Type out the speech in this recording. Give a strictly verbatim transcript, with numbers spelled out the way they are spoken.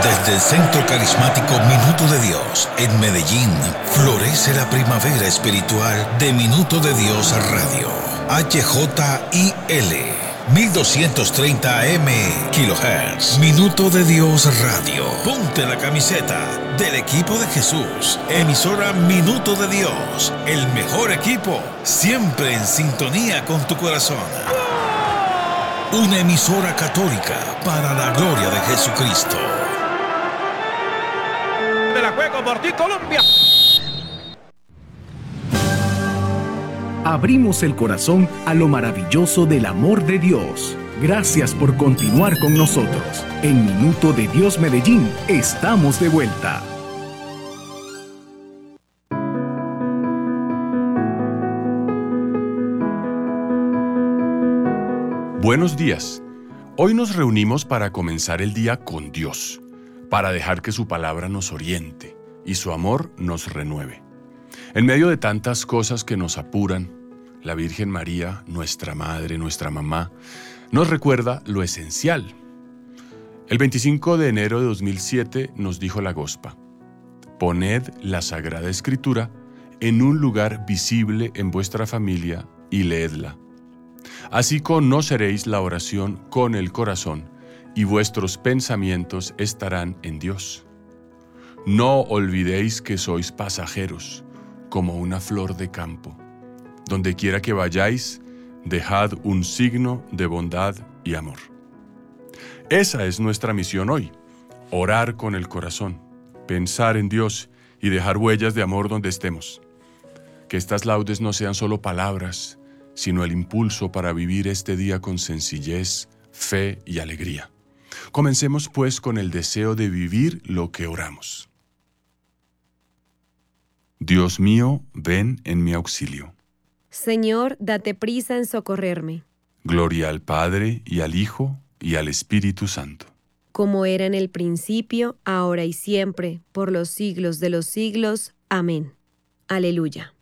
Desde el Centro Carismático Minuto de Dios, en Medellín, florece la primavera espiritual de Minuto de Dios Radio. H J I L, mil doscientos treinta A M kilohertz. Minuto de Dios Radio. Ponte la camiseta del equipo de Jesús. Emisora Minuto de Dios. El mejor equipo, siempre en sintonía con tu corazón. Una emisora católica para la gloria de Jesucristo. De la juego por ti, Colombia. Abrimos el corazón a lo maravilloso del amor de Dios. Gracias por continuar con nosotros. En Minuto de Dios Medellín, estamos de vuelta. Buenos días. Hoy nos reunimos para comenzar el día con Dios, para dejar que su palabra nos oriente y su amor nos renueve. En medio de tantas cosas que nos apuran, la Virgen María, nuestra madre, nuestra mamá, nos recuerda lo esencial. El veinticinco de enero de dos mil siete nos dijo la Gospa: poned la Sagrada Escritura en un lugar visible en vuestra familia y leedla. Así conoceréis la oración con el corazón y vuestros pensamientos estarán en Dios. No olvidéis que sois pasajeros, como una flor de campo. Donde quiera que vayáis, dejad un signo de bondad y amor. Esa es nuestra misión hoy: orar con el corazón, pensar en Dios y dejar huellas de amor donde estemos. Que estas laudes no sean solo palabras, sino el impulso para vivir este día con sencillez, fe y alegría. Comencemos pues con el deseo de vivir lo que oramos. Dios mío, ven en mi auxilio. Señor, date prisa en socorrerme. Gloria al Padre, y al Hijo, y al Espíritu Santo. Como era en el principio, ahora y siempre, por los siglos de los siglos. Amén. Aleluya.